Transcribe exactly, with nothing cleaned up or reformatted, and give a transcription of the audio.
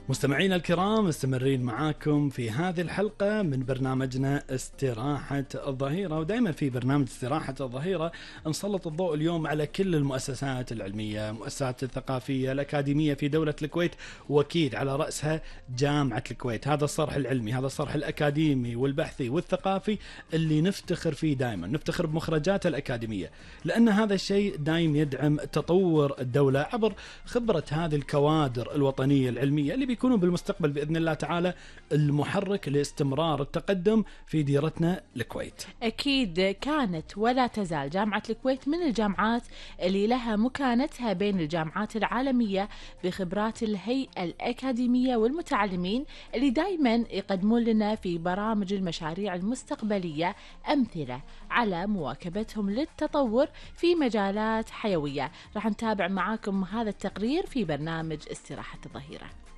مستمعينا الكرام، مستمرين معاكم في هذه الحلقة من برنامجنا استراحة الظهيرة. ودائما في برنامج استراحة الظهيرة نسلط الضوء اليوم على كل المؤسسات العلمية، المؤسسات الثقافية الأكاديمية في دولة الكويت، وأكيد على رأسها جامعة الكويت. هذا الصرح العلمي، هذا الصرح الأكاديمي والبحثي والثقافي اللي نفتخر فيه دائما، نفتخر بمخرجاته الأكاديمية، لأن هذا الشيء دائم يدعم تطور الدولة عبر خبرة هذه الكوادر الوطنية العلمية اللي بيكونوا بالمستقبل بإذن الله تعالى المحرك لاستمرار التقدم في ديرتنا الكويت. أكيد كانت ولا تزال جامعة الكويت من الجامعات اللي لها مكانتها بين الجامعات العالمية بخبرات الهيئة الأكاديمية والمتعلمين اللي دايما يقدمون لنا في برامج المشاريع المستقبلية أمثلة على مواكبتهم للتطور في مجالات حيوية. راح نتابع معاكم هذا التقرير في برنامج استراحة الظهيرة.